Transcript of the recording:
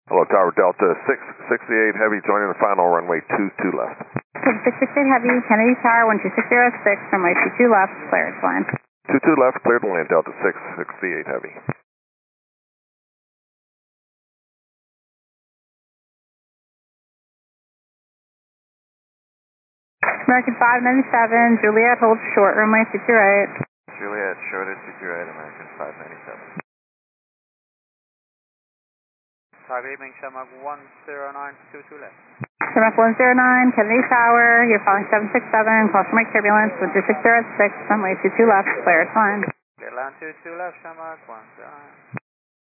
Hello, Tower Delta 668 Heavy joining the final runway 22 left. 668 Heavy, Kennedy Tower 12606, runway 22 left, clear to land. 22 left, clear to land, Delta 668 Heavy. American 597, Juliet holds short, runway 60 right. Juliet, short at 60 right, American 597. Target evening, Shamrock 10922 left. Shamrock 109, Kennedy Tower, you're following 767, cross runway turbulence, 12606, runway 22 left, clear to land. Get land 22 left, Shamrock 109.